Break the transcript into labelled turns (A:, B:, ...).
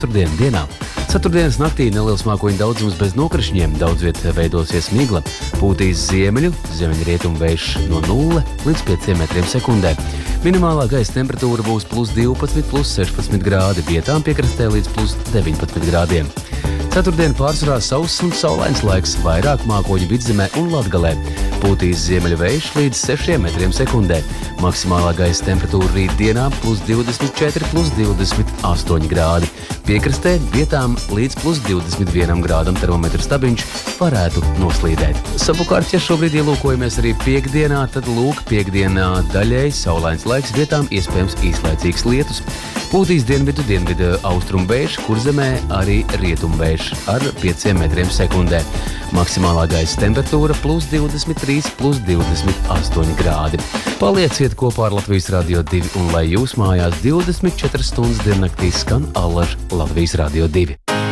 A: dienā. Ceturtdienas naktī neliels mākoņu daudzums bez nokrišņiem, daudz viet veidosies migla, pūtīs ziemeļrietumu vējš no 0 līdz 5 metriem sekundē. Minimālā gaisa temperatūra būs +12, +16 grādi, vietām piekrastē līdz +19 grādiem. Ceturtdien pārsvarā sauss un saulains laiks, vairāk mākoņu Vidzemē un Latgalē. Pūtīs ziemeļu vējš līdz 6 metriem sekundē. Maksimālā gaisa temperatūra rītdienā +24, +28 grādi. Piekrastē vietām līdz +21 grādam termometru stabiņš varētu noslīdēt. Savukārt, ja šobrīd ielūkojamies arī piekdienā, tad piekdienā daļēji saulains laiks, vietām iespējams īslaicīgs lietus. Pūtīs dienvidu austrumu vējš, Kurzemē arī rietumu vējš ar 5 metriem sekundē. Maksimālā gaisa temperatūra +23, +28 grādi. Palieciet kopā ar Latvijas Radio 2 un lai jūs mājās 24 stundas diennaktī skan allaž Latvijas Radio 2.